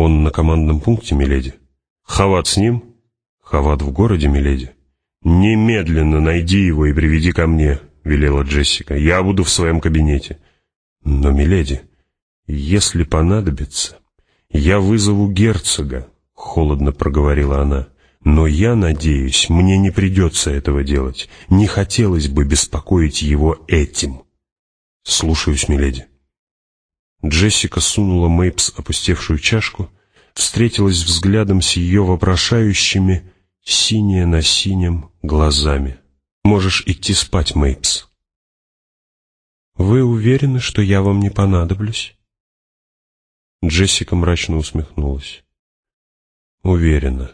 «Он на командном пункте, миледи». «Хават с ним?» «Хават в городе, миледи». «Немедленно найди его и приведи ко мне», — велела Джессика. «Я буду в своем кабинете». «Но, миледи, если понадобится, я вызову герцога», — холодно проговорила она. «Но я надеюсь, мне не придется этого делать. Не хотелось бы беспокоить его этим». «Слушаюсь, миледи». Джессика сунула Мейпс опустевшую чашку, встретилась взглядом с ее вопрошающими, синее на синем, глазами. «Можешь идти спать, Мейпс». «Вы уверены, что я вам не понадоблюсь?» Джессика мрачно усмехнулась. «Уверена».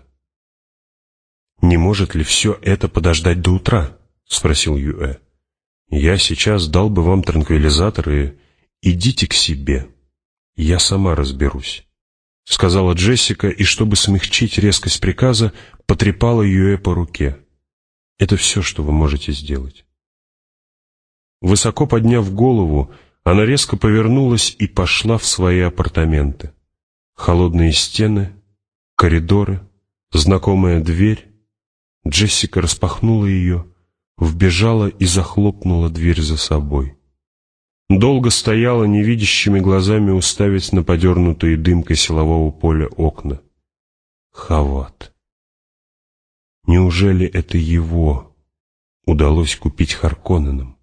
«Не может ли все это подождать до утра?» — спросил Юэ. «Я сейчас дал бы вам транквилизатор и... идите к себе. Я сама разберусь», — сказала Джессика, и, чтобы смягчить резкость приказа, потрепала Юэ по руке. «Это все, что вы можете сделать». Высоко подняв голову, она резко повернулась и пошла в свои апартаменты. Холодные стены, коридоры, знакомая дверь. Джессика распахнула ее, вбежала и захлопнула дверь за собой. Долго стояла невидящими глазами, уставясь на подернутые дымкой силового поля окна. Хават. Неужели это его удалось купить Харконненам?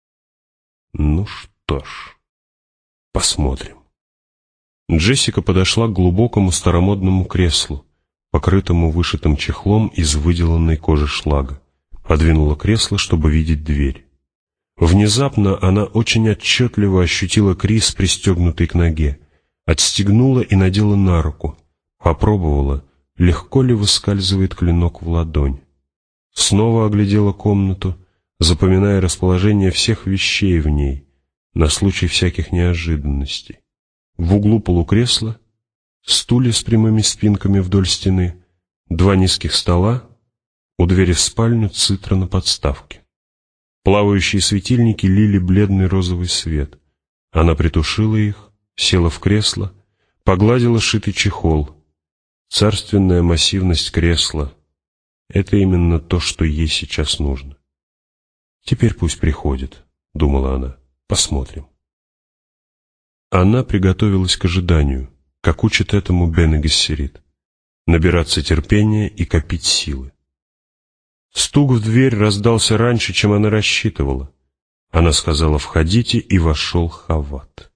Ну что ж, посмотрим. Джессика подошла к глубокому старомодному креслу, покрытому вышитым чехлом из выделанной кожи шлага. Подвинула кресло, чтобы видеть дверь. Внезапно она очень отчетливо ощутила Крис, пристегнутый к ноге. Отстегнула и надела на руку. Попробовала, легко ли выскальзывает клинок в ладонь. Снова оглядела комнату, запоминая расположение всех вещей в ней, на случай всяких неожиданностей. В углу полукресла стулья с прямыми спинками вдоль стены, 2 низких стола, у двери в спальню цитра на подставке. Плавающие светильники лили бледный розовый свет. Она притушила их, села в кресло, погладила шитый чехол. Царственная массивность кресла — это именно то, что ей сейчас нужно. «Теперь пусть приходит», — думала она, — «посмотрим». Она приготовилась к ожиданию, как учит этому Бен Гессерит, набираться терпения и копить силы. Стук в дверь раздался раньше, чем она рассчитывала. Она сказала «входите», и вошел Хават.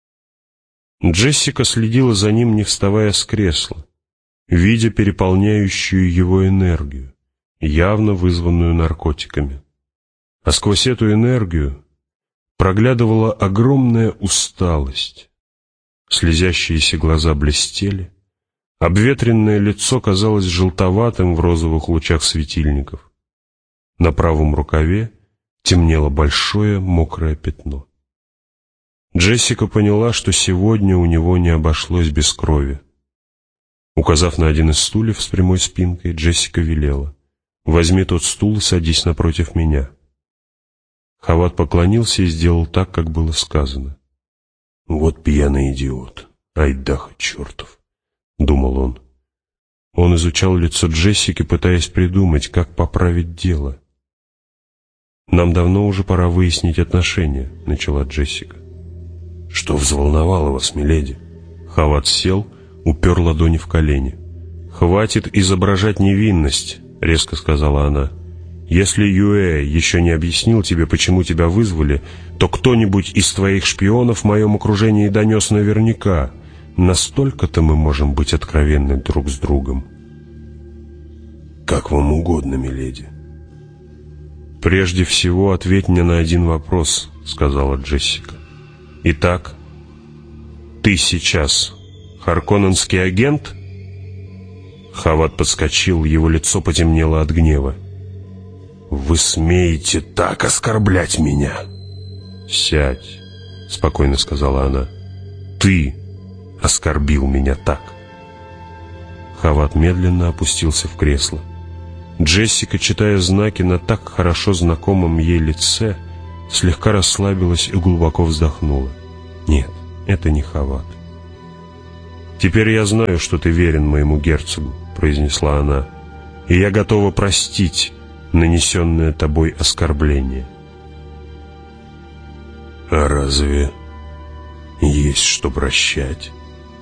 Джессика следила за ним, не вставая с кресла, видя переполняющую его энергию, явно вызванную наркотиками. А сквозь эту энергию проглядывала огромная усталость. Слезящиеся глаза блестели, обветренное лицо казалось желтоватым в розовых лучах светильников. На правом рукаве темнело большое мокрое пятно. Джессика поняла, что сегодня у него не обошлось без крови. Указав на один из стульев с прямой спинкой, Джессика велела: «Возьми тот стул и садись напротив меня». Хават поклонился и сделал так, как было сказано. «Вот пьяный идиот, айдаха чертов», — думал он. Он изучал лицо Джессики, пытаясь придумать, как поправить дело. «Нам давно уже пора выяснить отношения», — начала Джессика. «Что взволновало вас, миледи?» Хават сел, упер ладони в колени. «Хватит изображать невинность», — резко сказала она. «Если Юэ еще не объяснил тебе, почему тебя вызвали, то кто-нибудь из твоих шпионов в моем окружении донес наверняка. Настолько-то мы можем быть откровенны друг с другом». «Как вам угодно, миледи». «Прежде всего, ответь мне на один вопрос», — сказала Джессика. «Итак, ты сейчас харконненский агент?» Хават подскочил, его лицо потемнело от гнева. «Вы смеете так оскорблять меня?» «Сядь», — спокойно сказала она. «Ты оскорбил меня так». Хават медленно опустился в кресло. Джессика, читая знаки на так хорошо знакомом ей лице, слегка расслабилась и глубоко вздохнула. Нет, это не Хават. «Теперь я знаю, что ты верен моему герцогу», — произнесла она, «и я готова простить нанесенное тобой оскорбление». «А разве есть что прощать?»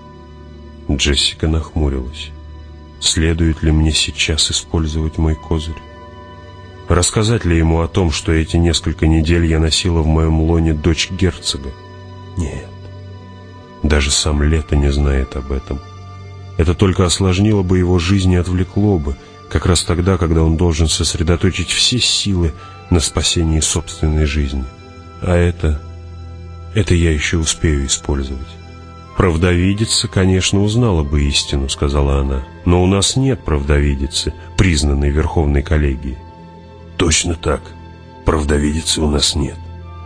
Джессика нахмурилась. «Следует ли мне сейчас использовать мой козырь? Рассказать ли ему о том, что эти несколько недель я носила в моем лоне дочь герцога? Нет. Даже сам Лето не знает об этом. Это только осложнило бы его жизнь и отвлекло бы, как раз тогда, когда он должен сосредоточить все силы на спасении собственной жизни. А это я еще успею использовать». «Правдовидица, конечно, узнала бы истину», — сказала она, «но у нас нет правдовидицы, признанной Верховной коллегией». «Точно так. Правдовидицы у нас нет».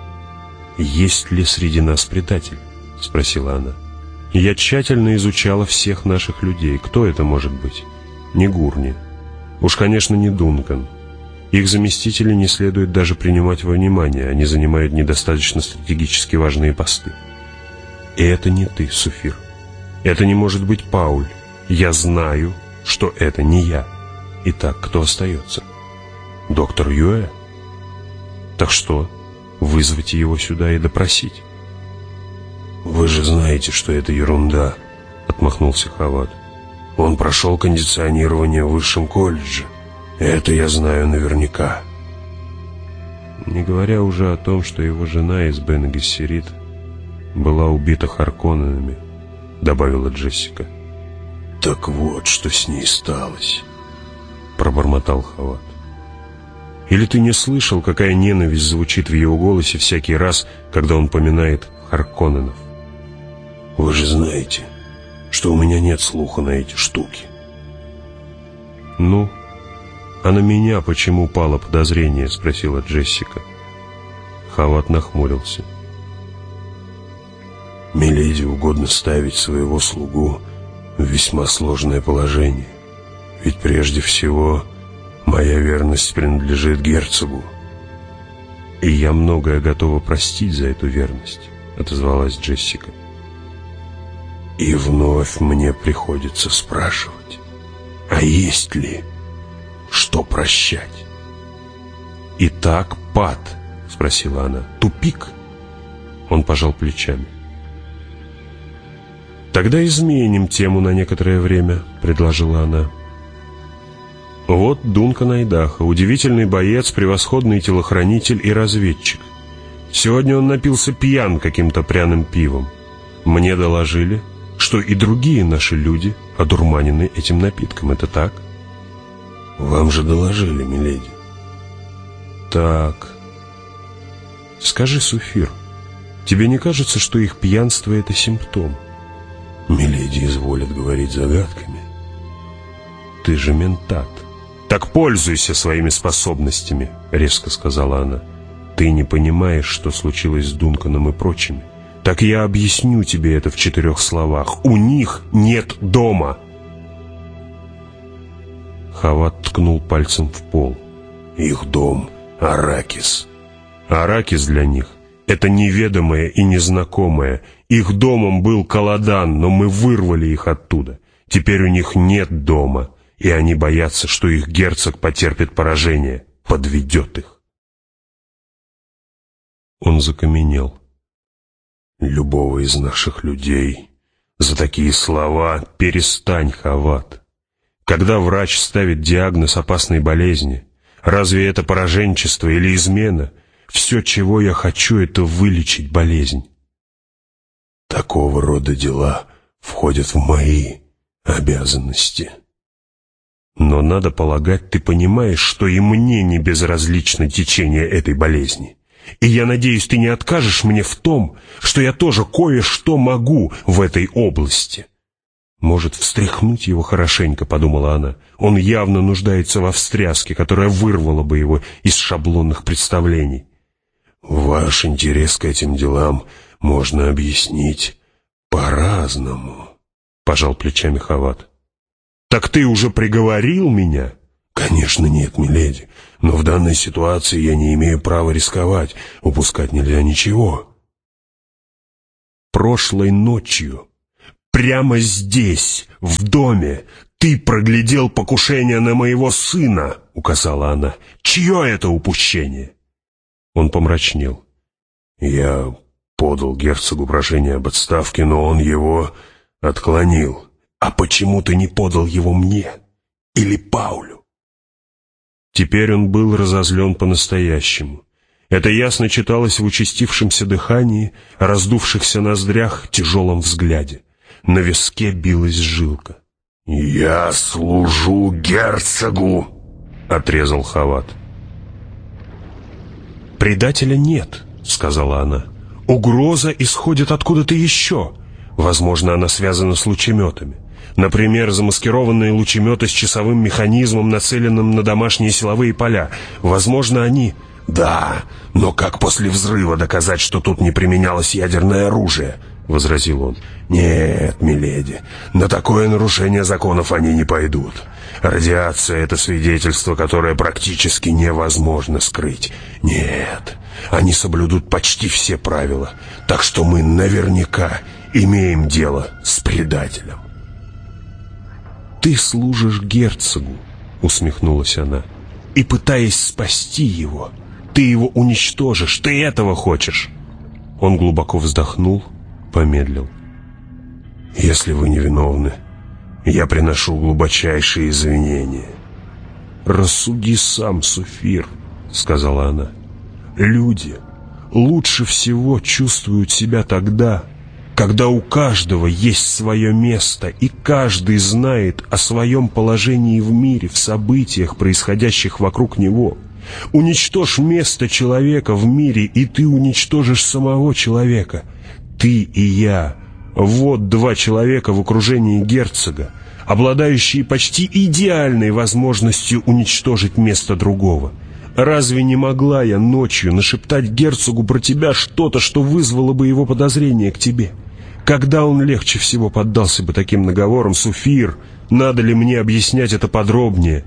«Есть ли среди нас предатель?» — спросила она. «Я тщательно изучала всех наших людей. Кто это может быть? Не Гурни. Уж, конечно, не Дункан. Их заместители не следует даже принимать во внимание, они занимают недостаточно стратегически важные посты. И это не ты, Суфир. Это не может быть Пауль. Я знаю, что это не я. Итак, кто остается? Доктор Юэ? Так что, вызвать его сюда и допросить?» «Вы же знаете, что это ерунда», — отмахнулся Хават. «Он прошел кондиционирование в высшем колледже. Это я знаю наверняка». Не говоря уже о том, что его жена из Бен-Гессерит была убита Харконненами, добавила Джессика. «Так вот, что с ней сталось», — пробормотал Хават. «Или ты не слышал, какая ненависть звучит в его голосе всякий раз, когда он поминает Харконненов?» «Вы же знаете, что у меня нет слуха на эти штуки». «Ну, а на меня почему пало подозрение?» — спросила Джессика. Хават нахмурился. «Миледи угодно ставить своего слугу в весьма сложное положение. Ведь прежде всего моя верность принадлежит герцогу». «И я многое готова простить за эту верность», — отозвалась Джессика. «И вновь мне приходится спрашивать, а есть ли что прощать?» «Итак, пад?» — спросила она. «Тупик?» Он пожал плечами. «Тогда изменим тему на некоторое время», — предложила она. «Вот Дункан Айдаха, удивительный боец, превосходный телохранитель и разведчик. Сегодня он напился пьян каким-то пряным пивом. Мне доложили, что и другие наши люди одурманены этим напитком. Это так?» «Вам же доложили, миледи». «Так. Скажи, Суфир, тебе не кажется, что их пьянство — это симптом?» «Миледи изволит говорить загадками». «Ты же ментат». «Так пользуйся своими способностями», — резко сказала она. «Ты не понимаешь, что случилось с Дунканом и прочими. Так я объясню тебе это в 4 словах. У них нет дома!» Хават ткнул пальцем в пол. «Их дом — Аракис». «Аракис для них — это неведомое и незнакомое. Их домом был Каладан, но мы вырвали их оттуда. Теперь у них нет дома, и они боятся, что их герцог потерпит поражение, подведет их». Он закаменел. «Любого из наших людей за такие слова...» «Перестань, Хават. Когда врач ставит диагноз опасной болезни, разве это пораженчество или измена? Все, чего я хочу, это вылечить болезнь». «Такого рода дела входят в мои обязанности». «Но, надо полагать, ты понимаешь, что и мне не безразлично течение этой болезни. И я надеюсь, ты не откажешь мне в том, что я тоже кое-что могу в этой области». «Может, встряхнуть его хорошенько», — подумала она. «Он явно нуждается во встряске, которая вырвала бы его из шаблонных представлений». «Ваш интерес к этим делам можно объяснить по-разному», — пожал плечами Хават. «Так ты уже приговорил меня?» «Конечно нет, миледи, но в данной ситуации я не имею права рисковать, упускать нельзя ничего». «Прошлой ночью Прямо здесь, в доме, ты проглядел покушение на моего сына, указала она. Чье это упущение? Он помрачнел. Я подал герцогу прошение об отставке, но он его отклонил. А почему ты не подал его мне или Паулю? Теперь он был разозлен по-настоящему. Это ясно читалось в участившемся дыхании, раздувшихся ноздрях, тяжелом взгляде. На виске билась жилка. «Я служу герцогу!» — отрезал Хават. «Предателя нет», — сказала она. «Угроза исходит откуда-то еще. Возможно, она связана с лучеметами. Например, замаскированные лучеметы с часовым механизмом, нацеленным на домашние силовые поля. Возможно, они...» «Да, но как после взрыва доказать, что тут не применялось ядерное оружие?» — возразил он. «Нет, миледи, на такое нарушение законов они не пойдут. Радиация — это свидетельство, которое практически невозможно скрыть. Нет, они соблюдут почти все правила, так что мы наверняка имеем дело с предателем». «Ты служишь герцогу», — усмехнулась она, — «и, пытаясь спасти его, ты его уничтожишь, ты этого хочешь». Он глубоко вздохнул, помедлил. «Если вы невиновны, я приношу глубочайшие извинения». «Рассуди сам, Суфир», — сказала она. «Люди лучше всего чувствуют себя тогда, когда у каждого есть свое место, и каждый знает о своем положении в мире, в событиях, происходящих вокруг него. Уничтожь место человека в мире, и ты уничтожишь самого человека. Ты и я — вот два человека в окружении герцога, обладающие почти идеальной возможностью уничтожить место другого. Разве не могла я ночью нашептать герцогу про тебя что-то, что вызвало бы его подозрение к тебе? Когда он легче всего поддался бы таким наговорам, Суфир? Надо ли мне объяснять это подробнее?»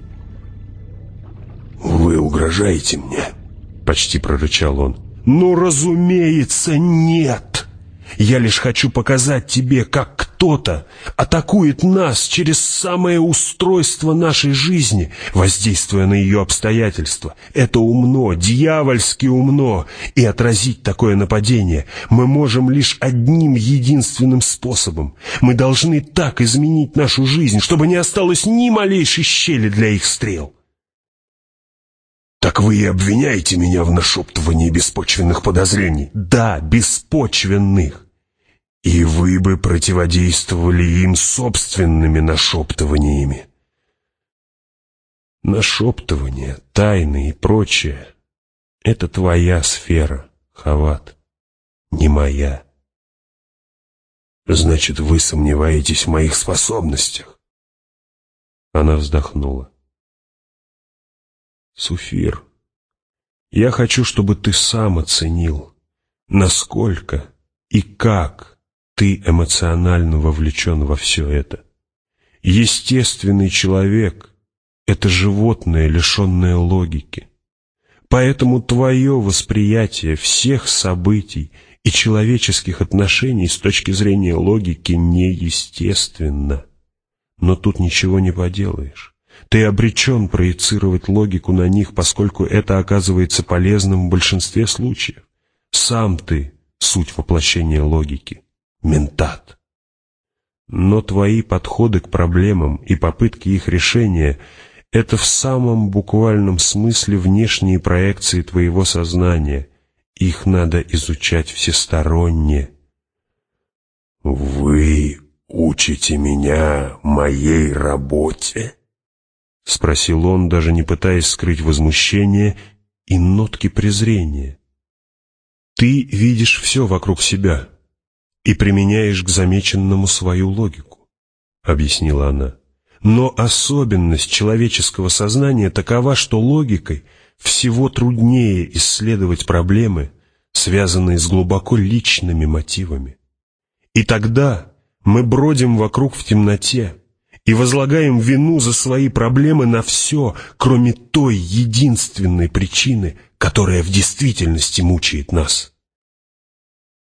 «Вы угрожаете мне?» — почти прорычал он. «Ну, разумеется, нет! Я лишь хочу показать тебе, как кто-то атакует нас через самое устройство нашей жизни, воздействуя на ее обстоятельства. Это умно, дьявольски умно, и отразить такое нападение мы можем лишь одним единственным способом. Мы должны так изменить нашу жизнь, чтобы не осталось ни малейшей щели для их стрел». «Так вы и обвиняете меня в нашептывании беспочвенных подозрений?» «Да, беспочвенных. И вы бы противодействовали им собственными нашептываниями». «Нашептывание, тайны и прочее — это твоя сфера, Хават, не моя». «Значит, вы сомневаетесь в моих способностях?» Она вздохнула. «Суфир, я хочу, чтобы ты сам оценил, насколько и как ты эмоционально вовлечен во все это. Естественный человек — это животное, лишенное логики. Поэтому твое восприятие всех событий и человеческих отношений с точки зрения логики неестественно. Но тут ничего не поделаешь. Ты обречен проецировать логику на них, поскольку это оказывается полезным в большинстве случаев. Сам ты — суть воплощения логики, ментат. Но твои подходы к проблемам и попытки их решения — это в самом буквальном смысле внешние проекции твоего сознания. Их надо изучать всесторонне. «Вы учите меня моей работе?» — спросил он, даже не пытаясь скрыть возмущение и нотки презрения. «Ты видишь все вокруг себя и применяешь к замеченному свою логику», — объяснила она. «Но особенность человеческого сознания такова, что логикой всего труднее исследовать проблемы, связанные с глубоко личными мотивами. И тогда мы бродим вокруг в темноте и возлагаем вину за свои проблемы на все, кроме той единственной причины, которая в действительности мучает нас».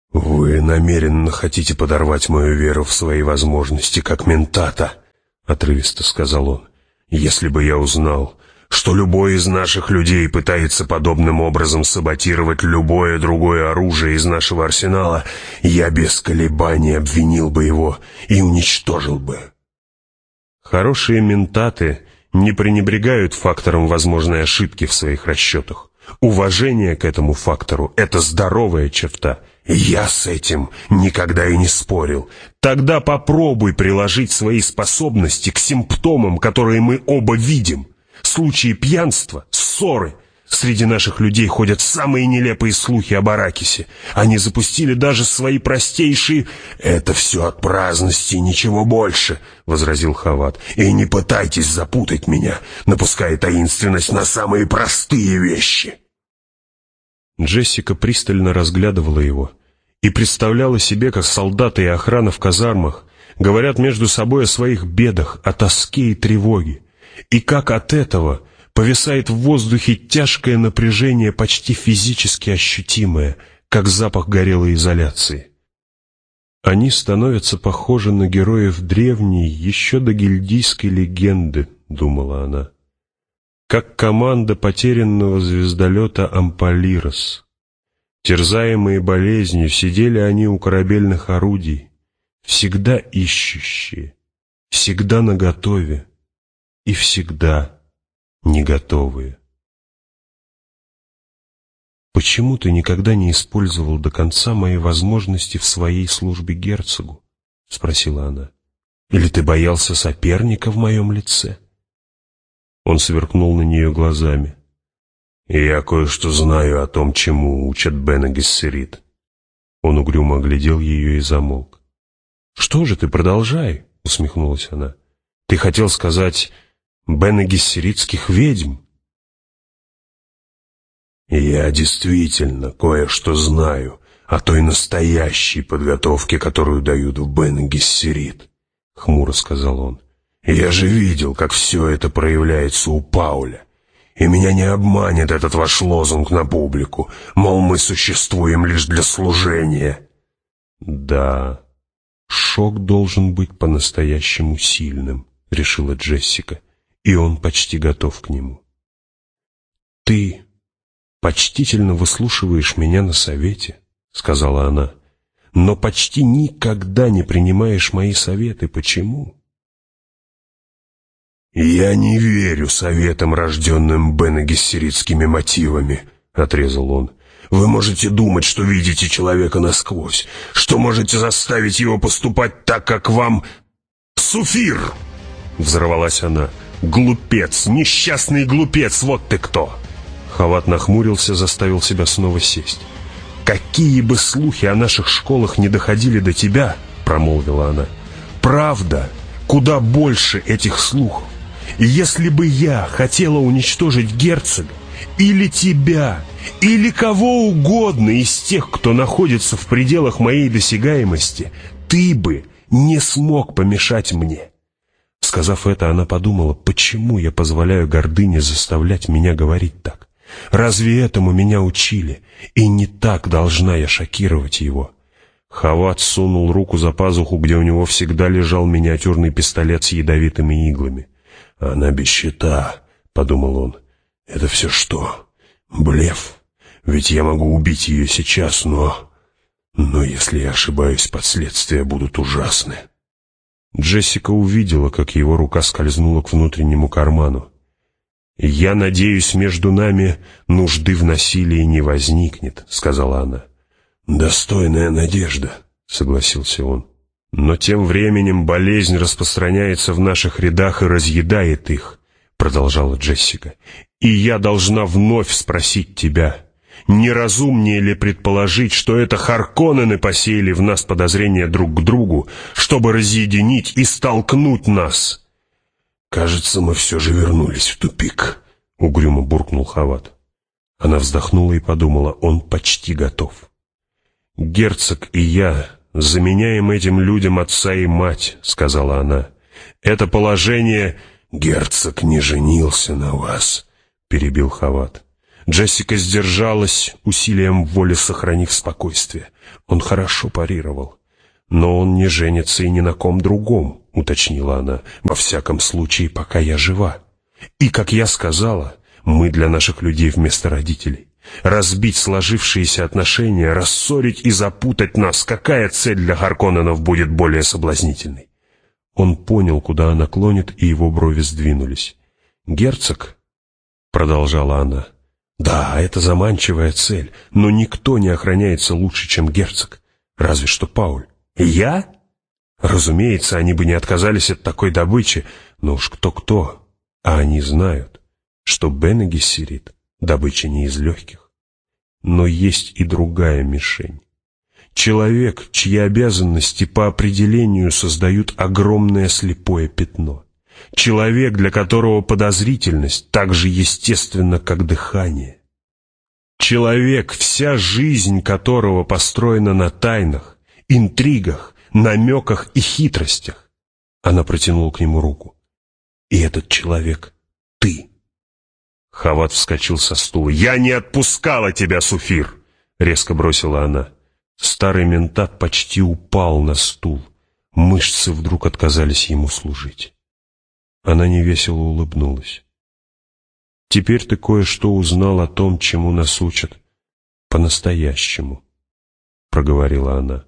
«Вы намеренно хотите подорвать мою веру в свои возможности, как ментата», — отрывисто сказал он. «Если бы я узнал, что любой из наших людей пытается подобным образом саботировать любое другое оружие из нашего арсенала, я без колебаний обвинил бы его и уничтожил бы». Хорошие ментаты не пренебрегают фактором возможной ошибки в своих расчетах. Уважение к этому фактору — это здоровая черта. «Я с этим никогда и не спорил». Тогда попробуй приложить свои способности к симптомам, которые мы оба видим. Случаи пьянства, ссоры. Среди наших людей ходят самые нелепые слухи об Аракисе. Они запустили даже свои простейшие... «Это все от праздности, ничего больше», — возразил Хават. «И не пытайтесь запутать меня, напуская таинственность на самые простые вещи». Джессика пристально разглядывала его и представляла себе, как солдаты и охрана в казармах говорят между собой о своих бедах, о тоске и тревоге, и как от этого повисает в воздухе тяжкое напряжение, почти физически ощутимое, как запах горелой изоляции. Они становятся похожи на героев древней, еще до гильдийской легенды, думала она. Как команда потерянного звездолета «Ампалирос». Терзаемые болезнью, сидели они у корабельных орудий, всегда ищущие, всегда наготове и всегда не готовые. «Почему ты никогда не использовал до конца мои возможности в своей службе герцогу?» — спросила она. «Или ты боялся соперника в моем лице?» Он сверкнул на нее глазами. «Я кое-что знаю о том, чему учат Бене Гессерит». Он угрюмо оглядел ее и замолк. «Что же ты, продолжай», — усмехнулась она. «Ты хотел сказать Бене Гессеритских ведьм?» «Я действительно кое-что знаю о той настоящей подготовке, которую дают в Бене Гессерит», — хмуро сказал он. «Я же видел, как все это проявляется у Пауля. И меня не обманет этот ваш лозунг на публику, мол, мы существуем лишь для служения». «Да, шок должен быть по-настоящему сильным», — решила Джессика, и он почти готов к нему. «Ты почтительно выслушиваешь меня на совете», — сказала она, — «но почти никогда не принимаешь мои советы. Почему?» «Я не верю советам, рожденным Бене Гессеритскими мотивами», — отрезал он. «Вы можете думать, что видите человека насквозь, что можете заставить его поступать так, как вам...» «Суфир!» — взорвалась она. «Глупец, несчастный глупец, вот ты кто!» Хават нахмурился, заставил себя снова сесть. «Какие бы слухи о наших школах не доходили до тебя, — промолвила она, — правда куда больше этих слухов. И если бы я хотела уничтожить герцога, или тебя, или кого угодно из тех, кто находится в пределах моей досягаемости, ты бы не смог помешать мне». Сказав это, она подумала, почему я позволяю гордыне заставлять меня говорить так? Разве этому меня учили? И не так должна я шокировать его. Хават сунул руку за пазуху, где у него всегда лежал миниатюрный пистолет с ядовитыми иглами. «Она без щита», — подумал он. «Это все что? Блеф? Ведь я могу убить ее сейчас, но если я ошибаюсь, последствия будут ужасны». Джессика увидела, как его рука скользнула к внутреннему карману. «Я надеюсь, между нами нужды в насилии не возникнет», — сказала она. «Достойная надежда», — согласился он. «Но тем временем болезнь распространяется в наших рядах и разъедает их», — продолжала Джессика. «И я должна вновь спросить тебя, неразумнее ли предположить, что это Харконнены посеяли в нас подозрения друг к другу, чтобы разъединить и столкнуть нас?» «Кажется, мы все же вернулись в тупик», — угрюмо буркнул Хават. Она вздохнула и подумала, он почти готов. «Герцог и я заменяем этим людям отца и мать», — сказала она. «Это положение...» «Герцог не женился на вас», — перебил Хават. Джессика сдержалась, усилием воли сохранив спокойствие. Он хорошо парировал. «Но он не женится и ни на ком другом», — уточнила она, «во всяком случае, пока я жива. И, как я сказала, мы для наших людей вместо родителей. Разбить сложившиеся отношения, рассорить и запутать нас, какая цель для Харконненов будет более соблазнительной?» Он понял, куда она клонит, и его брови сдвинулись. «Герцог?» — продолжала она. «Да, это заманчивая цель, но никто не охраняется лучше, чем герцог. Разве что Пауль. Я? Разумеется, они бы не отказались от такой добычи, но уж кто-кто, а они знают, что Бене Гессерит добыча не из легких. Но есть и другая мишень. Человек, чьи обязанности по определению создают огромное слепое пятно. Человек, для которого подозрительность так же естественна, как дыхание. Человек, вся жизнь которого построена на тайнах, интригах, намеках и хитростях. Она протянула к нему руку. И этот человек — ты. Хават вскочил со стула. «Я не отпускала тебя, Суфир!» — резко бросила она. Старый ментат почти упал на стул. Мышцы вдруг отказались ему служить. Она невесело улыбнулась. «Теперь ты кое-что узнал о том, чему нас учат по-настоящему», — проговорила она.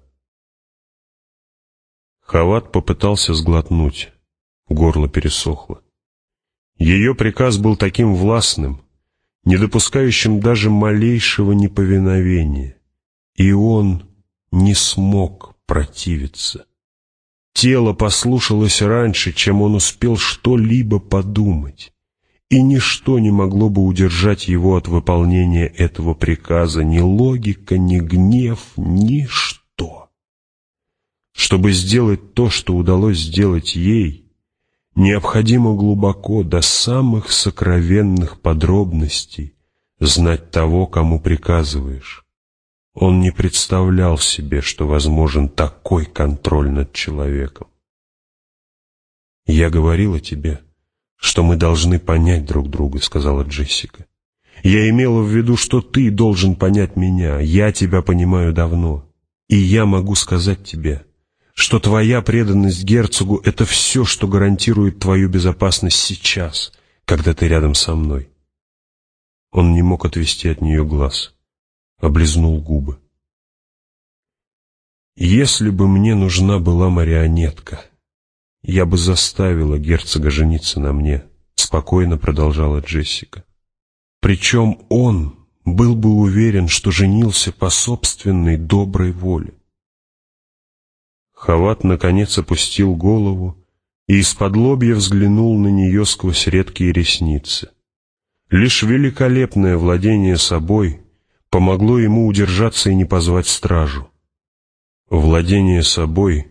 Хават попытался сглотнуть. Горло пересохло. Ее приказ был таким властным, не допускающим даже малейшего неповиновения, и он не смог противиться. Тело послушалось раньше, чем он успел что-либо подумать, и ничто не могло бы удержать его от выполнения этого приказа, ни логика, ни гнев, ничто. Чтобы сделать то, что удалось сделать ей, необходимо глубоко, до самых сокровенных подробностей, знать того, кому приказываешь. Он не представлял себе, что возможен такой контроль над человеком. «Я говорила тебе, что мы должны понять друг друга», — сказала Джессика. «Я имела в виду, что ты должен понять меня. Я тебя понимаю давно. И я могу сказать тебе, что твоя преданность герцогу — это все, что гарантирует твою безопасность сейчас, когда ты рядом со мной». Он не мог отвести от нее глаз. Облизнул губы. «Если бы мне нужна была марионетка, я бы заставила герцога жениться на мне», — спокойно продолжала Джессика. «Причем он был бы уверен, что женился по собственной доброй воле». Хават наконец опустил голову и из-подлобья взглянул на нее сквозь редкие ресницы. Лишь великолепное владение собой помогло ему удержаться и не позвать стражу. Владение собой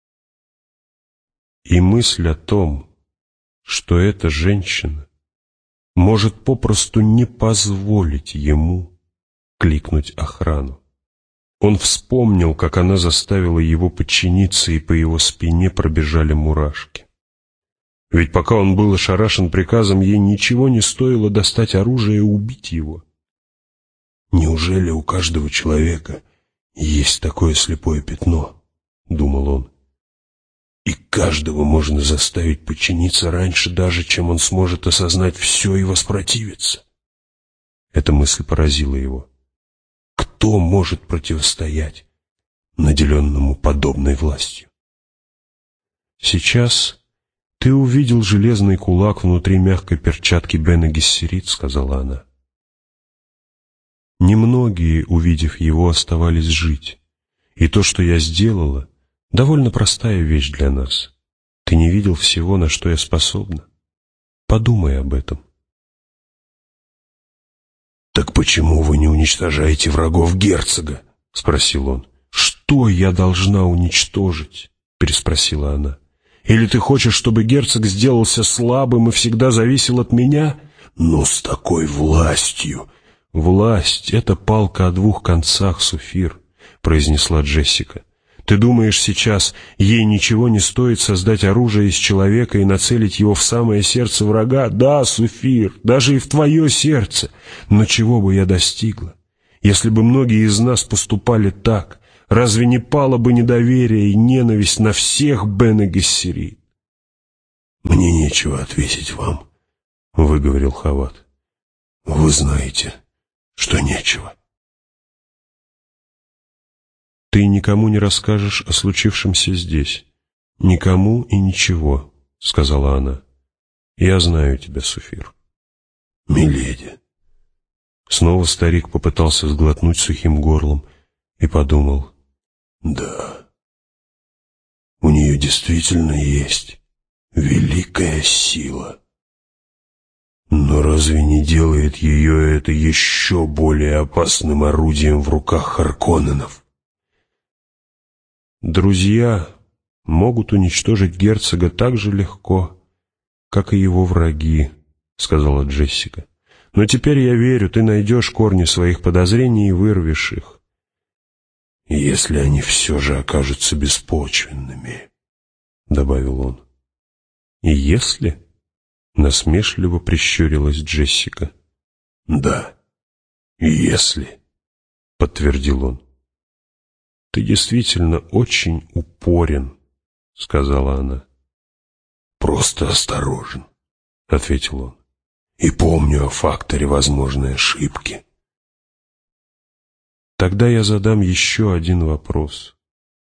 и мысль о том, что эта женщина может попросту не позволить ему кликнуть охрану. Он вспомнил, как она заставила его подчиниться, и по его спине пробежали мурашки. Ведь пока он был ошарашен приказом, ей ничего не стоило достать оружие и убить его. «Неужели у каждого человека есть такое слепое пятно?» — думал он. «И каждого можно заставить подчиниться раньше, даже чем он сможет осознать все и воспротивиться». Эта мысль поразила его. Кто может противостоять наделенному подобной властью? «Сейчас ты увидел железный кулак внутри мягкой перчатки Бене Гессерит», — сказала она. «Немногие, увидев его, оставались жить. И то, что я сделала, довольно простая вещь для нас. Ты не видел всего, на что я способна. Подумай об этом». «Так почему вы не уничтожаете врагов герцога?» — спросил он. «Что я должна уничтожить?» — переспросила она. «Или ты хочешь, чтобы герцог сделался слабым и всегда зависел от меня? Но с такой властью...» «Власть — это палка о двух концах, Суфир», — произнесла Джессика. Ты думаешь сейчас, ей ничего не стоит создать оружие из человека и нацелить его в самое сердце врага? Да, Суфир, даже и в твое сердце. Но чего бы я достигла? Если бы многие из нас поступали так, разве не пало бы недоверие и ненависть на всех Бен и Гессерит? «Мне нечего ответить вам», — выговорил Хават. «Вы знаете, что нечего». «Ты никому не расскажешь о случившемся здесь. Никому и ничего», — сказала она. «Я знаю тебя, Суфир». «Миледи». Снова старик попытался сглотнуть сухим горлом и подумал. «Да, у нее действительно есть великая сила. Но разве не делает ее это еще более опасным орудием в руках Харконненов?» «Друзья могут уничтожить герцога так же легко, как и его враги», — сказала Джессика. «Но теперь я верю, ты найдешь корни своих подозрений и вырвешь их». «Если они все же окажутся беспочвенными», — добавил он. «Если?» — насмешливо прищурилась Джессика. «Да, если», — подтвердил он. «Ты действительно очень упорен», — сказала она. «Просто осторожен», — ответил он. «И помню о факторе возможной ошибки». «Тогда я задам еще один вопрос.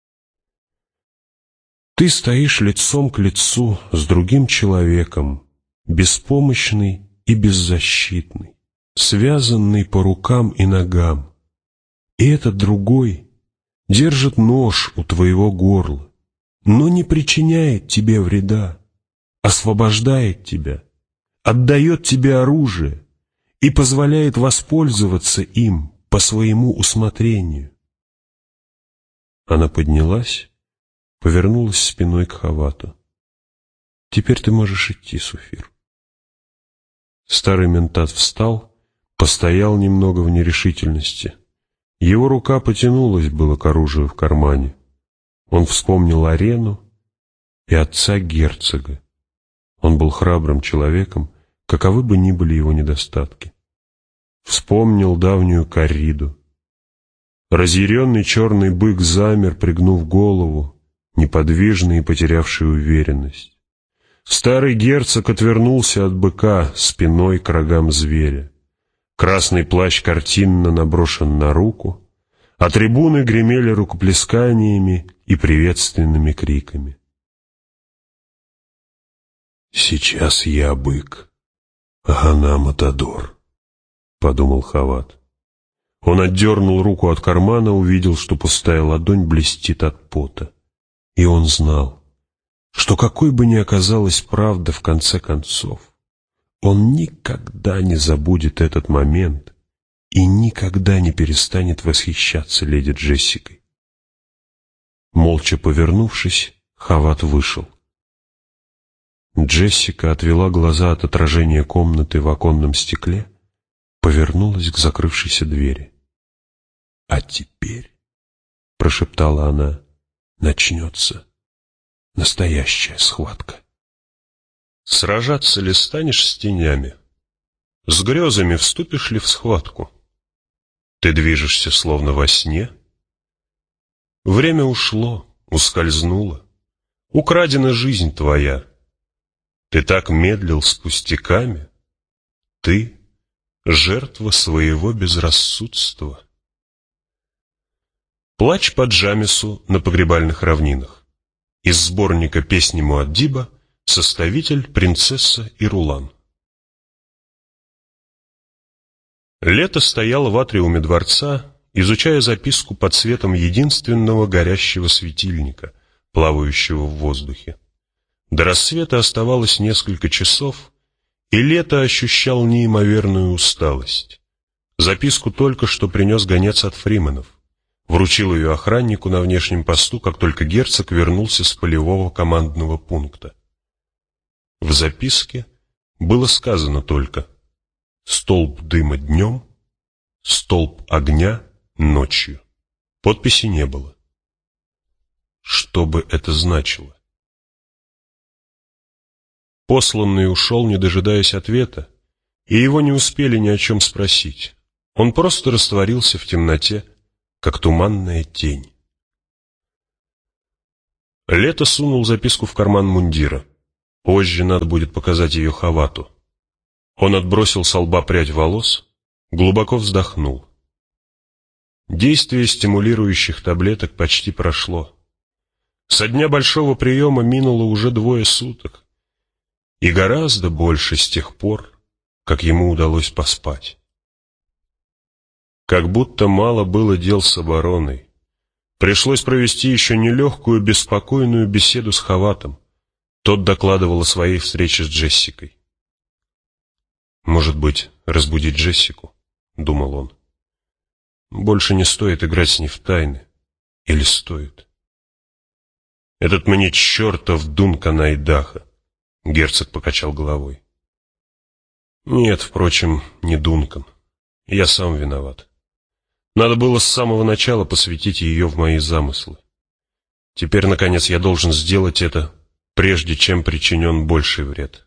Ты стоишь лицом к лицу с другим человеком, беспомощный и беззащитный, связанный по рукам и ногам, и этот другой держит нож у твоего горла, но не причиняет тебе вреда, освобождает тебя, отдает тебе оружие и позволяет воспользоваться им по своему усмотрению». Она поднялась, повернулась спиной к Хавату. «Теперь ты можешь идти, Суфир». Старый ментат встал, постоял немного в нерешительности. Его рука потянулась было к оружию в кармане. Он вспомнил арену и отца герцога. Он был храбрым человеком, каковы бы ни были его недостатки. Вспомнил давнюю корриду. Разъяренный черный бык замер, пригнув голову, неподвижный и потерявший уверенность. Старый герцог отвернулся от быка спиной к рогам зверя. Красный плащ картинно наброшен на руку, а трибуны гремели рукоплесканиями и приветственными криками. «Сейчас я бык, а она матадор», — подумал Хават. Он отдернул руку от кармана, увидел, что пустая ладонь блестит от пота. И он знал, что какой бы ни оказалась правда в конце концов, он никогда не забудет этот момент и никогда не перестанет восхищаться леди Джессикой. Молча повернувшись, Хават вышел. Джессика отвела глаза от отражения комнаты в оконном стекле, повернулась к закрывшейся двери. «А теперь, — прошептала она, — начнется настоящая схватка. Сражаться ли станешь с тенями? С грезами вступишь ли в схватку? Ты движешься словно во сне? Время ушло, ускользнуло, украдена жизнь твоя. Ты так медлил с пустяками, ты — жертва своего безрассудства. Плач по Джамису на погребальных равнинах. Из сборника «Песни Муаддиба», составитель «Принцесса и Рулан». Лето стояло в атриуме дворца, изучая записку под светом единственного горящего светильника, плавающего в воздухе. До рассвета оставалось несколько часов, и Лето ощущал неимоверную усталость. Записку только что принес гонец от Фрименов. Вручил ее охраннику на внешнем посту, как только герцог вернулся с полевого командного пункта. В записке было сказано только: «Столб дыма днем, столб огня ночью». Подписи не было. Что бы это значило? Посланный ушел, не дожидаясь ответа, и его не успели ни о чем спросить. Он просто растворился в темноте, как туманная тень. Лето сунул записку в карман мундира. Позже надо будет показать ее Хавату. Он отбросил со лба прядь волос, глубоко вздохнул. Действие стимулирующих таблеток почти прошло. Со дня большого приема минуло уже 2 суток. И гораздо больше с тех пор, как ему удалось поспать. Как будто мало было дел с обороной. Пришлось провести еще нелегкую, беспокойную беседу с Хаватом. Тот докладывал о своей встрече с Джессикой. «Может быть, разбудить Джессику?» — думал он. «Больше не стоит играть с ней в тайны. Или стоит?» «Этот мне чертов Дункан Айдаха!» — герцог покачал головой. «Нет, впрочем, не Дункан. Я сам виноват. Надо было с самого начала посвятить ее в мои замыслы. Теперь, наконец, я должен сделать это, прежде чем причинен больший вред».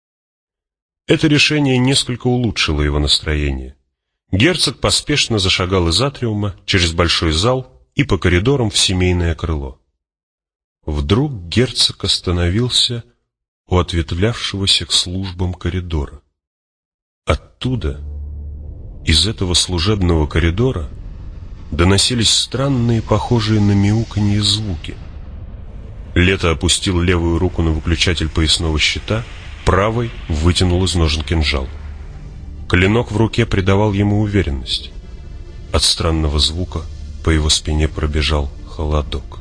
Это решение несколько улучшило его настроение. Герцог поспешно зашагал из атриума через большой зал и по коридорам в семейное крыло. Вдруг герцог остановился у ответвлявшегося к службам коридора. Оттуда, из этого служебного коридора, доносились странные, похожие на мяуканье звуки. Лето опустил левую руку на выключатель поясного щита, правой вытянул из ножен кинжал. Клинок в руке придавал ему уверенность. От странного звука по его спине пробежал холодок.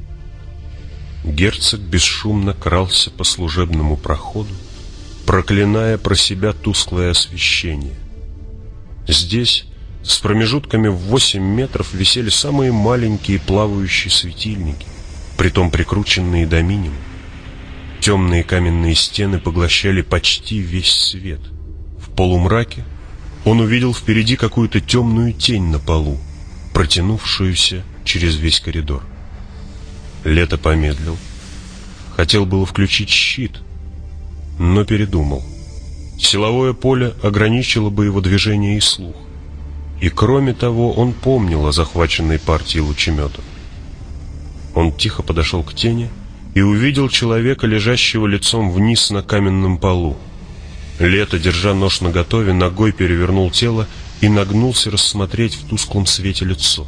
Герцог бесшумно крался по служебному проходу, проклиная про себя тусклое освещение. Здесь, с промежутками в 8 метров, висели самые маленькие плавающие светильники, притом прикрученные до минимума. Темные каменные стены поглощали почти весь свет. В полумраке он увидел впереди какую-то темную тень на полу, протянувшуюся через весь коридор. Лето помедлил. Хотел было включить щит, но передумал. Силовое поле ограничило бы его движение и слух. И кроме того, он помнил о захваченной партии лучеметов. Он тихо подошел к тени и увидел человека, лежащего лицом вниз на каменном полу. Лето, держа нож наготове, ногой перевернул тело и нагнулся рассмотреть в тусклом свете лицо.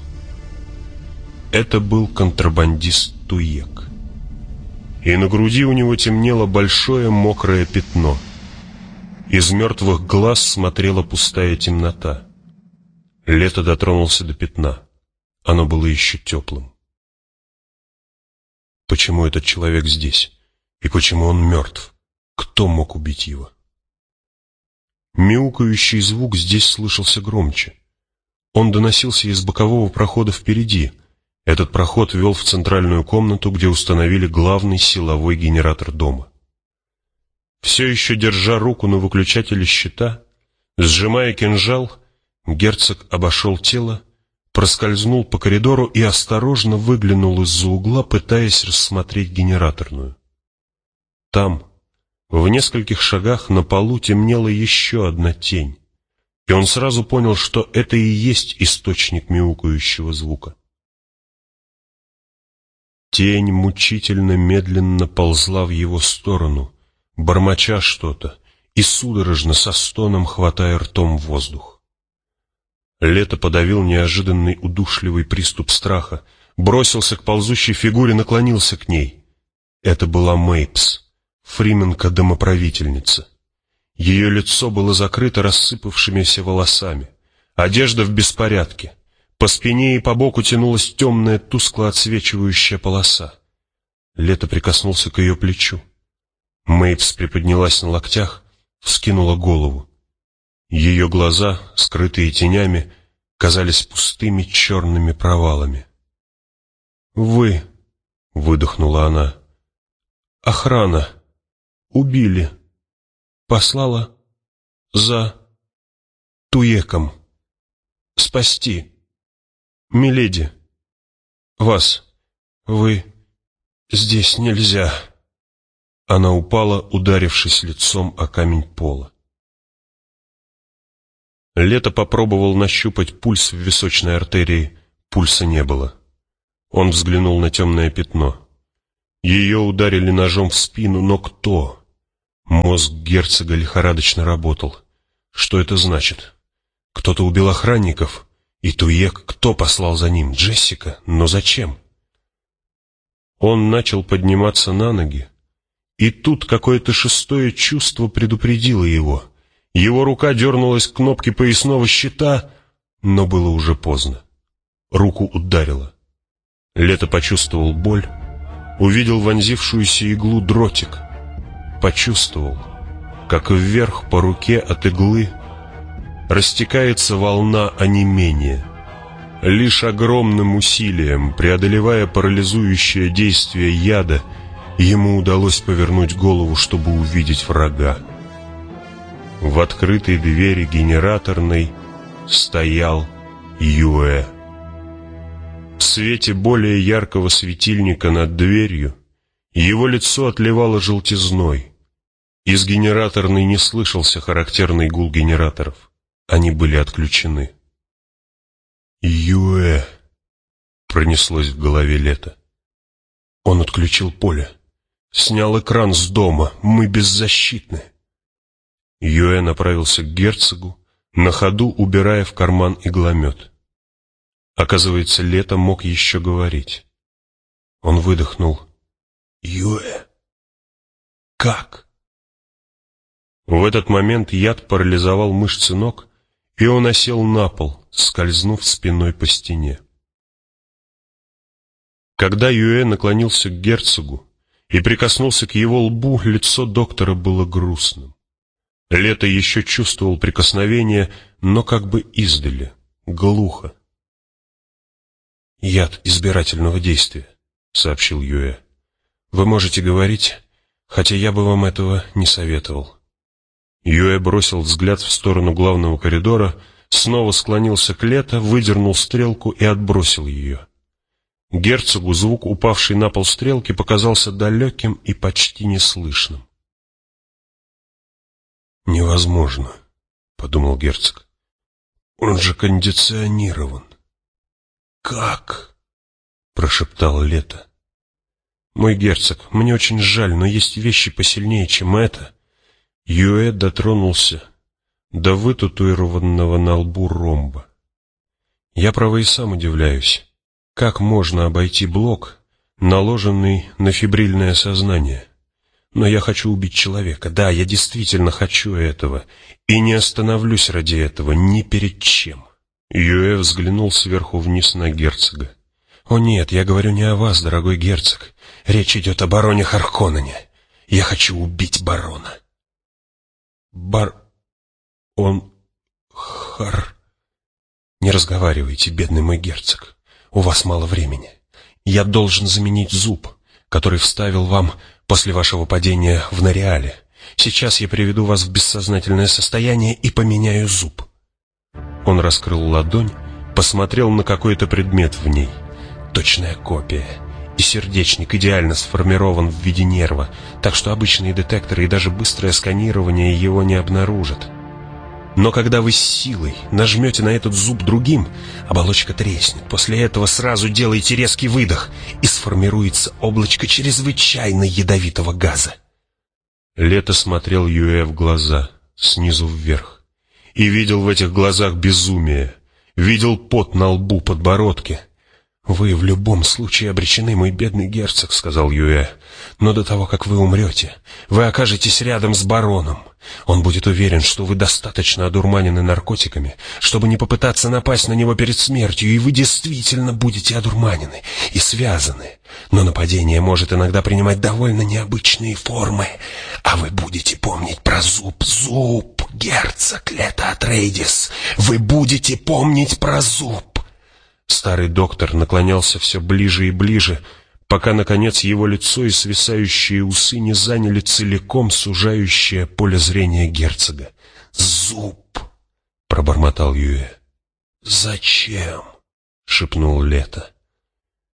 Это был контрабандист Туек. И на груди у него темнело большое мокрое пятно. Из мертвых глаз смотрела пустая темнота. Лето дотронулся до пятна. Оно было еще теплым. Почему этот человек здесь? И почему он мертв? Кто мог убить его? Мяукающий звук здесь слышался громче. Он доносился из бокового прохода впереди. Этот проход вел в центральную комнату, где установили главный силовой генератор дома. Все еще держа руку на выключателе щита, сжимая кинжал, герцог обошел тело, проскользнул по коридору и осторожно выглянул из-за угла, пытаясь рассмотреть генераторную. Там, в нескольких шагах на полу, темнела еще одна тень, и он сразу понял, что это и есть источник мяукающего звука. Тень мучительно медленно ползла в его сторону, бормоча что-то и судорожно со стоном хватая ртом воздух. Лето подавил неожиданный удушливый приступ страха, бросился к ползущей фигуре, наклонился к ней. Это была Мейпс, фрименка-домоправительница. Ее лицо было закрыто рассыпавшимися волосами, одежда в беспорядке. По спине и по боку тянулась темная, тускло отсвечивающая полоса. Лето прикоснулся к ее плечу. Мейпс приподнялась на локтях, вскинула голову. Ее глаза, скрытые тенями, казались пустыми черными провалами. «Вы», — выдохнула она, — «охрана. Убили. Послала за Туеком. Спасти. Миледи. Вас. Вы «Здесь нельзя». Она упала, ударившись лицом о камень пола. Лето попробовал нащупать пульс в височной артерии. Пульса не было. Он взглянул на темное пятно. Ее ударили ножом в спину, но кто? Мозг герцога лихорадочно работал. Что это значит? Кто-то убил охранников? И Туек, кто послал за ним? Джессика? Но зачем? Он начал подниматься на ноги, и тут какое-то шестое чувство предупредило его. Его рука дернулась к кнопке поясного щита, но было уже поздно. Руку ударило. Лето почувствовал боль, увидел вонзившуюся иглу дротик. Почувствовал, как вверх по руке от иглы растекается волна онемения. Лишь огромным усилием, преодолевая парализующее действие яда, ему удалось повернуть голову, чтобы увидеть врага. В открытой двери генераторной стоял Юэ. В свете более яркого светильника над дверью его лицо отливало желтизной. Из генераторной не слышался характерный гул генераторов. Они были отключены. «Юэ!» — пронеслось в голове Лето. Он отключил поле. Снял экран с дома. Мы беззащитны. Юэ направился к герцогу, на ходу убирая в карман игломет. Оказывается, Лето мог еще говорить. Он выдохнул. «Юэ! Как?» В этот момент яд парализовал мышцы ног, и он осел на пол, скользнув спиной по стене. Когда Юэ наклонился к герцогу и прикоснулся к его лбу, лицо доктора было грустным. Лето еще чувствовал прикосновение, но как бы издали, глухо. «Яд избирательного действия», — сообщил Юэ. «Вы можете говорить, хотя я бы вам этого не советовал». Юэ бросил взгляд в сторону главного коридора, снова склонился к Лето, выдернул стрелку и отбросил ее. Герцогу звук упавшей на пол стрелки показался далеким и почти неслышным. «Невозможно», — подумал герцог. «Он же кондиционирован». «Как?» — прошептал Лето. «Мой герцог, мне очень жаль, но есть вещи посильнее, чем это». Юэ дотронулся до вытатуированного на лбу ромба. «Я, право, и сам удивляюсь, как можно обойти блок, наложенный на фибрильное сознание? Но я хочу убить человека, да, я действительно хочу этого, и не остановлюсь ради этого ни перед чем». Юэ взглянул сверху вниз на герцога. «О нет, я говорю не о вас, дорогой герцог. Речь идет о бароне Харконнене. Я хочу убить барона». «Не разговаривайте, бедный мой герцог. У вас мало времени. Я должен заменить зуб, который вставил вам после вашего падения в Нориале. Сейчас я приведу вас в бессознательное состояние и поменяю зуб». Он раскрыл ладонь, посмотрел на какой-то предмет в ней. Точная копия. И сердечник идеально сформирован в виде нерва, так что обычные детекторы и даже быстрое сканирование его не обнаружат. Но когда вы с силой нажмете на этот зуб другим, оболочка треснет. После этого сразу делайте резкий выдох, и сформируется облачко чрезвычайно ядовитого газа. Лето смотрел Юэ в глаза, снизу вверх, и видел в этих глазах безумие, видел пот на лбу, подбородке. «Вы в любом случае обречены, мой бедный герцог», — сказал Юэ. «Но до того, как вы умрете, вы окажетесь рядом с бароном. Он будет уверен, что вы достаточно одурманены наркотиками, чтобы не попытаться напасть на него перед смертью, и вы действительно будете одурманены и связаны. Но нападение может иногда принимать довольно необычные формы, а вы будете помнить про зуб, герцог Лето Атрейдис, вы будете помнить про зуб». Старый доктор наклонялся все ближе и ближе, пока, наконец, его лицо и свисающие усы не заняли целиком сужающее поле зрения герцога. «Зуб!» — пробормотал Юэ. «Зачем?» — шепнул Лето.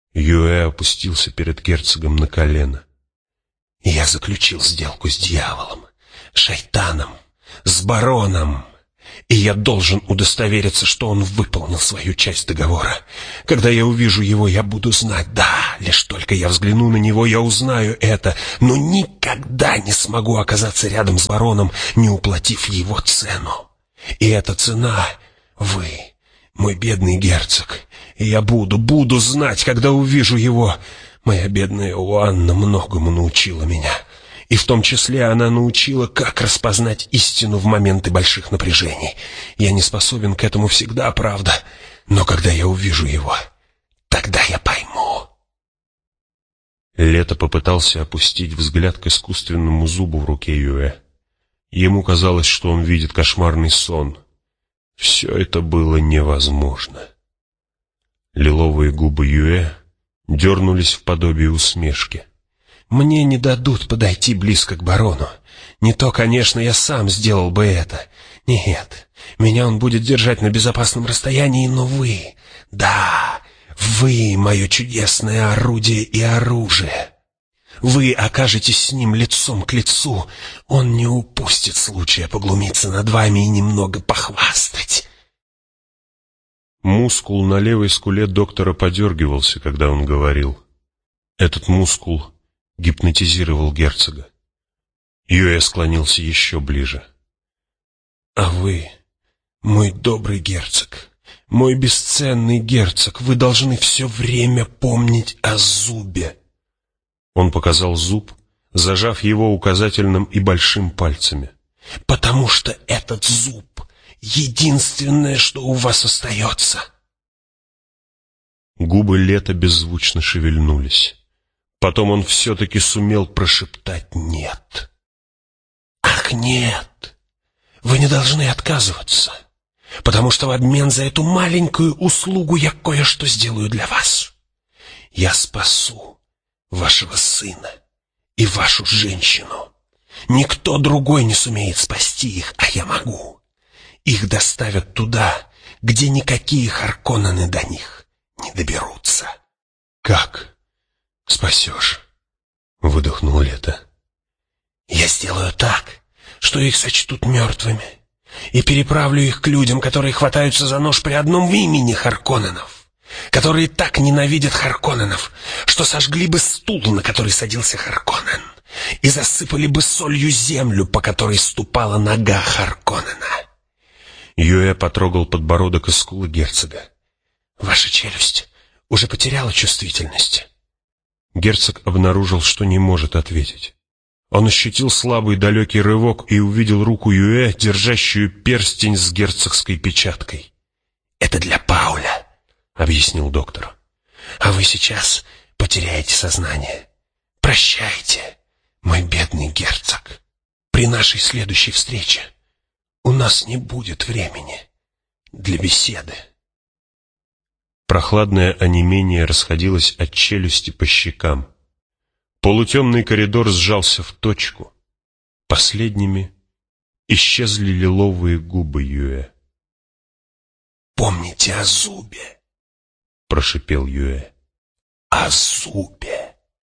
Юэ опустился перед герцогом на колено. «Я заключил сделку с дьяволом, шайтаном, с бароном, и я должен удостовериться, что он выполнил свою часть договора. Когда я увижу его, я буду знать, да, лишь только я взгляну на него, я узнаю это, но никогда не смогу оказаться рядом с бароном, не уплатив его цену. И эта цена — вы, мой бедный герцог, и я буду знать, когда увижу его. Моя бедная Уанна многому научила меня». И в том числе она научила, как распознать истину в моменты больших напряжений. Я не способен к этому всегда, правда, но когда я увижу его, тогда я пойму. Лето попытался опустить взгляд к искусственному зубу в руке Юэ. Ему казалось, что он видит кошмарный сон. Все это было невозможно. Лиловые губы Юэ дернулись в подобие усмешки. «Мне не дадут подойти близко к барону. Не то, конечно, я сам сделал бы это. Нет, меня он будет держать на безопасном расстоянии, но вы, да, вы, мое чудесное орудие и оружие. Вы окажетесь с ним лицом к лицу. Он не упустит случая поглумиться над вами и немного похвастать». Мускул на левой скуле доктора подергивался, когда он говорил. Этот мускул гипнотизировал герцога. Юэ склонился еще ближе. «А вы, мой добрый герцог, мой бесценный герцог, вы должны все время помнить о зубе». Он показал зуб, зажав его указательным и большим пальцами. «Потому что этот зуб — единственное, что у вас остается». Губы Лета беззвучно шевельнулись. Потом он все-таки сумел прошептать «нет». «Ах, нет! Вы не должны отказываться, потому что в обмен за эту маленькую услугу я кое-что сделаю для вас. Я спасу вашего сына и вашу женщину. Никто другой не сумеет спасти их, а я могу. Их доставят туда, где никакие Харконнены до них не доберутся». «Как спасешь?» — выдохнул Лето. «Я сделаю так, что их сочтут мертвыми, и переправлю их к людям, которые хватаются за нож при одном имени Харконненов, которые так ненавидят Харконненов, что сожгли бы стул, на который садился Харконнен, и засыпали бы солью землю, по которой ступала нога Харконнена». Юэ потрогал подбородок и скулы герцога. «Ваша челюсть уже потеряла чувствительность». Герцог обнаружил, что не может ответить. Он ощутил слабый далекий рывок и увидел руку Юэ, держащую перстень с герцогской печаткой. «Это для Пауля», — объяснил доктор. «А вы сейчас потеряете сознание. Прощайте, мой бедный герцог. При нашей следующей встрече у нас не будет времени для беседы». Прохладное онемение расходилось от челюсти по щекам. Полутемный коридор сжался в точку. Последними исчезли лиловые губы Юэ. «Помните о зубе», — прошипел Юэ. «О зубе».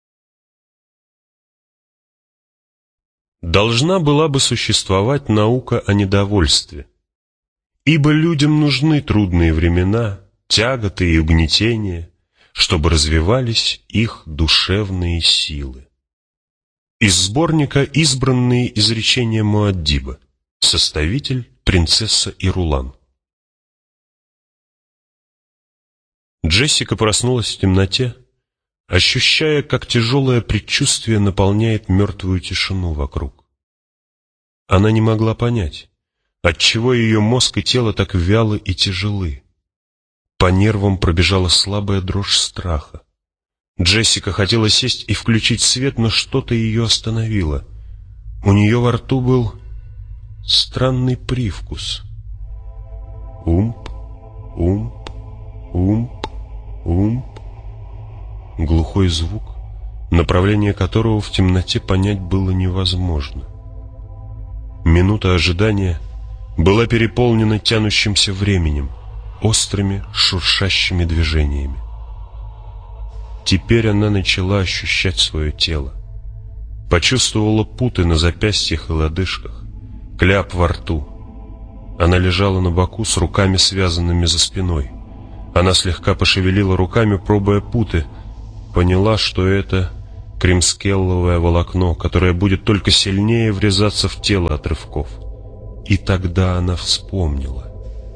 Должна была бы существовать наука о недовольстве, ибо людям нужны трудные времена, тяготы и угнетения, чтобы развивались их душевные силы. Из сборника «Избранные изречения Муаддиба», составитель принцесса Ирулан. Джессика проснулась в темноте, ощущая, как тяжелое предчувствие наполняет мертвую тишину вокруг. Она не могла понять, отчего ее мозг и тело так вялы и тяжелы. По нервам пробежала слабая дрожь страха. Джессика хотела сесть и включить свет, но что-то ее остановило. У нее во рту был странный привкус. Умп, умп, умп, умп. Глухой звук, направление которого в темноте понять было невозможно. Минута ожидания была переполнена тянущимся временем, острыми шуршащими движениями. Теперь она начала ощущать свое тело. Почувствовала путы на запястьях и лодыжках, кляп во рту. Она лежала на боку с руками, связанными за спиной. Она слегка пошевелила руками, пробуя путы. Поняла, что это кремскелловое волокно, которое будет только сильнее врезаться в тело от рывков. И тогда она вспомнила.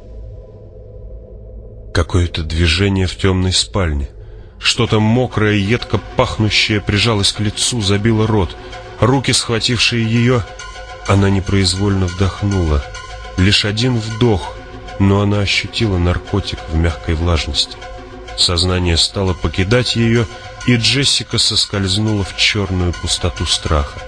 Какое-то движение в темной спальне. Что-то мокрое, едко пахнущее прижалось к лицу, забило рот. Руки, схватившие ее, она непроизвольно вдохнула. Лишь один вдох, но она ощутила наркотик в мягкой влажности. Сознание стало покидать ее, и Джессика соскользнула в черную пустоту страха.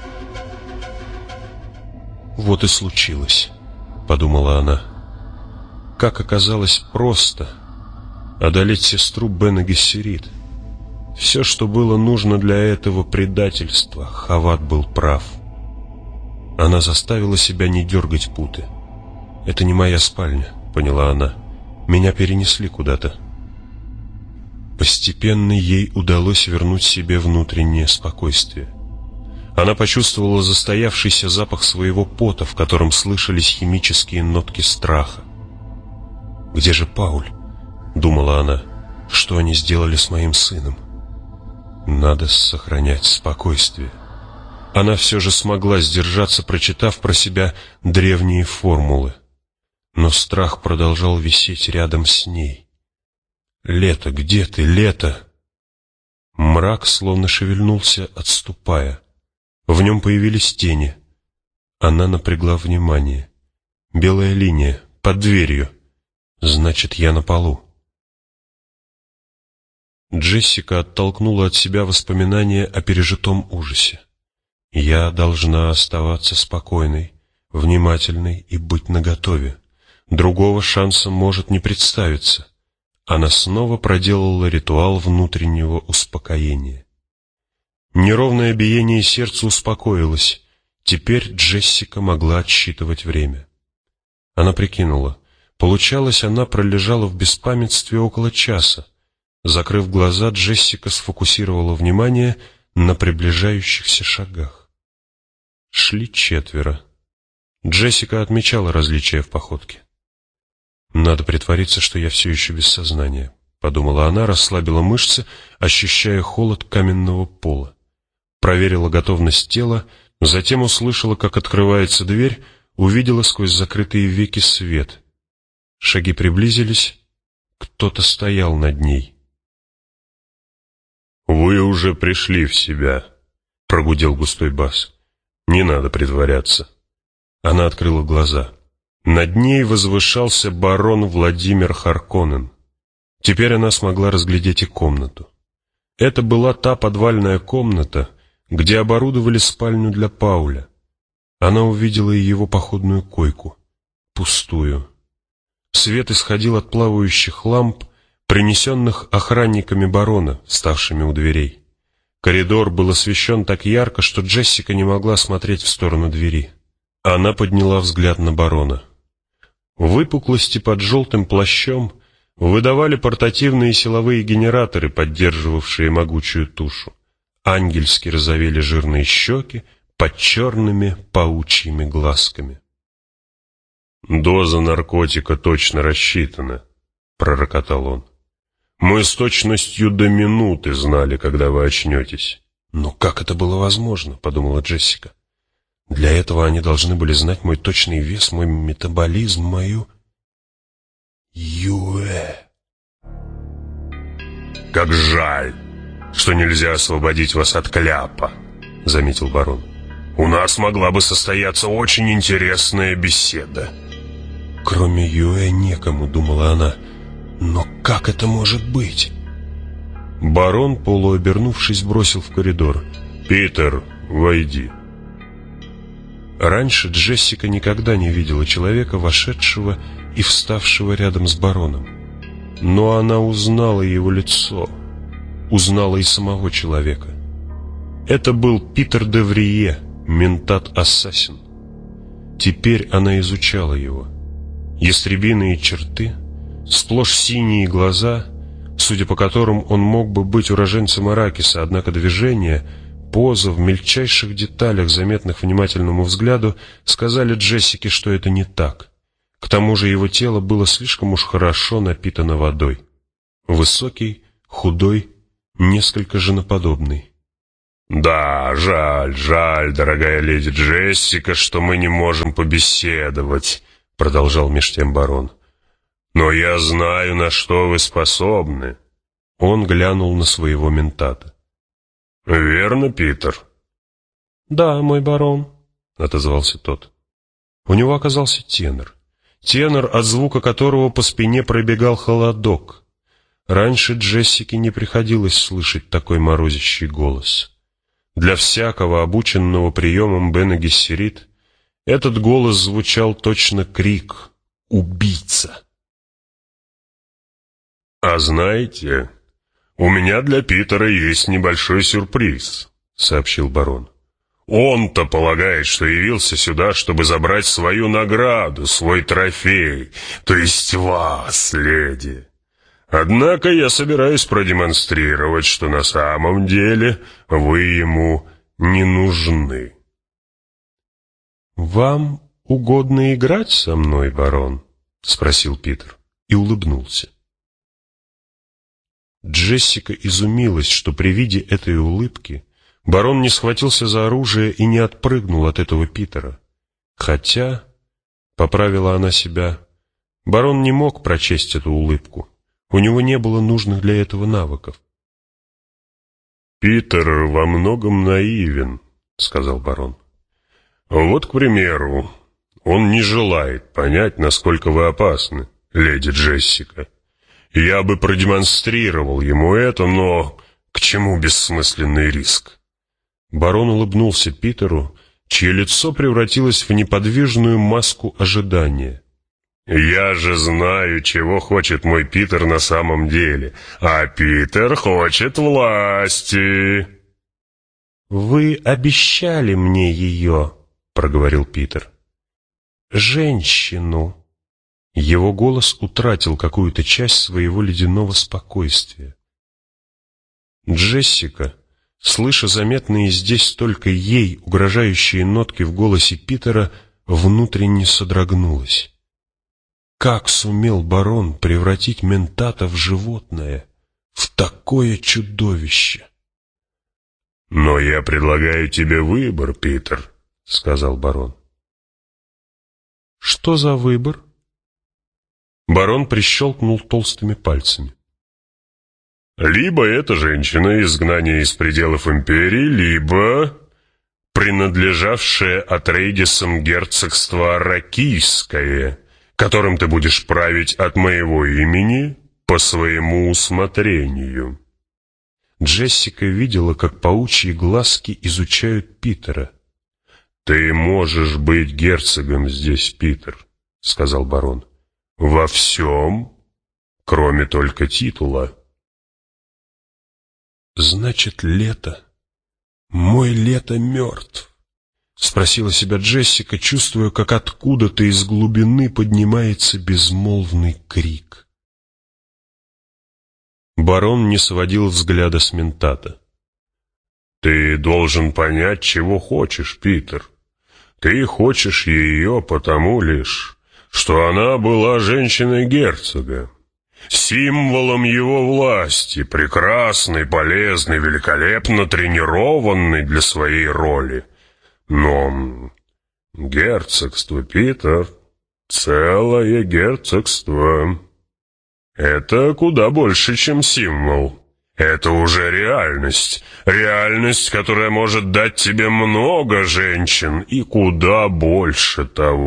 «Вот и случилось», — подумала она. «Как оказалось просто одолеть сестру Бена Гессерит. Все, что было нужно для этого предательства, Хават был прав». Она заставила себя не дергать путы. «Это не моя спальня», — поняла она. «Меня перенесли куда-то». Постепенно ей удалось вернуть себе внутреннее спокойствие. Она почувствовала застоявшийся запах своего пота, в котором слышались химические нотки страха. «Где же Пауль?» — думала она. «Что они сделали с моим сыном?» Надо сохранять спокойствие. Она все же смогла сдержаться, прочитав про себя древние формулы. Но страх продолжал висеть рядом с ней. «Лето, где ты, Лето?» Мрак словно шевельнулся, отступая. В нем появились тени. Она напрягла внимание. Белая линия, под дверью. Значит, я на полу. Джессика оттолкнула от себя воспоминания о пережитом ужасе. Я должна оставаться спокойной, внимательной и быть наготове. Другого шанса может не представиться. Она снова проделала ритуал внутреннего успокоения. Неровное биение сердца успокоилось. Теперь Джессика могла отсчитывать время. Она прикинула. Получалось, она пролежала в беспамятстве около часа. Закрыв глаза, Джессика сфокусировала внимание на приближающихся шагах. Шли 4. Джессика отмечала различия в походке. «Надо притвориться, что я все еще без сознания», — подумала она, расслабила мышцы, ощущая холод каменного пола. Проверила готовность тела, затем услышала, как открывается дверь, увидела сквозь закрытые веки свет. Шаги приблизились, кто-то стоял над ней. «Вы уже пришли в себя», — прогудел густой бас. «Не надо притворяться». Она открыла глаза. Над ней возвышался барон Владимир Харконнен. Теперь она смогла разглядеть и комнату. Это была та подвальная комната, где оборудовали спальню для Пауля. Она увидела и его походную койку, пустую. Свет исходил от плавающих ламп, принесенных охранниками барона, ставшими у дверей. Коридор был освещен так ярко, что Джессика не могла смотреть в сторону двери. Она подняла взгляд на барона. Выпуклости под желтым плащом выдавали портативные силовые генераторы, поддерживавшие могучую тушу. Ангельски розовели жирные щеки под черными паучьими глазками. «Доза наркотика точно рассчитана», — пророкотал он. «Мы с точностью до минуты знали, когда вы очнетесь». «Но как это было возможно?» — подумала Джессика. «Для этого они должны были знать мой точный вес, мой метаболизм, мою...» Юэ. «Как жаль, что нельзя освободить вас от кляпа», — заметил барон. «У нас могла бы состояться очень интересная беседа». «Кроме Юэ некому», — думала она. «Но как это может быть?» Барон, полуобернувшись, бросил в коридор. «Питер, войди». Раньше Джессика никогда не видела человека, вошедшего и вставшего рядом с бароном. Но она узнала его лицо, узнала и самого человека. Это был Питер де Врие, ментат-ассасин. Теперь она изучала его. Ястребиные черты, сплошь синие глаза, судя по которым он мог бы быть уроженцем Аракиса, однако движения, поза в мельчайших деталях, заметных внимательному взгляду, сказали Джессике, что это не так. К тому же его тело было слишком уж хорошо напитано водой. Высокий, худой, несколько женоподобный. «Да, жаль, дорогая леди Джессика, что мы не можем побеседовать», — продолжал меж тем барон. «Но я знаю, на что вы способны». Он глянул на своего ментата. «Верно, Питер?» «Да, мой барон», — отозвался тот. У него оказался тенор, от звука которого по спине пробегал холодок. Раньше Джессике не приходилось слышать такой морозящий голос. Для всякого, обученного приемом Бене Гессерит, этот голос звучал точно крик «Убийца!». «А знаете, у меня для Питера есть небольшой сюрприз», — сообщил барон. «Он-то полагает, что явился сюда, чтобы забрать свою награду, свой трофей, то есть вас, леди. Однако я собираюсь продемонстрировать, что на самом деле вы ему не нужны». «Вам угодно играть со мной, барон?» — спросил Питер и улыбнулся. Джессика изумилась, что при виде этой улыбки барон не схватился за оружие и не отпрыгнул от этого Питера. Хотя, поправила она себя, барон не мог прочесть эту улыбку. У него не было нужных для этого навыков. «Питер во многом наивен», — сказал барон. «Вот, к примеру, он не желает понять, насколько вы опасны, леди Джессика. Я бы продемонстрировал ему это, но к чему бессмысленный риск?» Барон улыбнулся Питеру, чье лицо превратилось в неподвижную маску ожидания. «Я же знаю, чего хочет мой Питер на самом деле, а Питер хочет власти». «Вы обещали мне ее», — проговорил Питер. «Женщину». Его голос утратил какую-то часть своего ледяного спокойствия. Джессика, слыша заметные здесь только ей угрожающие нотки в голосе Питера, внутренне содрогнулась. Как сумел барон превратить ментата в животное, в такое чудовище? «Но я предлагаю тебе выбор, Питер», — сказал барон. «Что за выбор?» Барон прищелкнул толстыми пальцами. «Либо эта женщина изгнание из пределов империи, либо принадлежавшее Атрейдисам герцогство Аракийское, которым ты будешь править от моего имени по своему усмотрению». Джессика видела, как паучьи глазки изучают Питера. «Ты можешь быть герцогом здесь, Питер», — сказал барон. «Во всем, кроме только титула». «Значит, Лето, мой Лето мертв?» — спросила себя Джессика, чувствуя, как откуда-то из глубины поднимается безмолвный крик. Барон не сводил взгляда с ментата. «Ты должен понять, чего хочешь, Питер. Ты хочешь ее потому лишь, что она была женщиной герцога, символом его власти, прекрасной, полезной, великолепно тренированной для своей роли. Но герцогство, Питер, целое герцогство. Это куда больше, чем символ. Это уже реальность. Реальность, которая может дать тебе много женщин и куда больше того.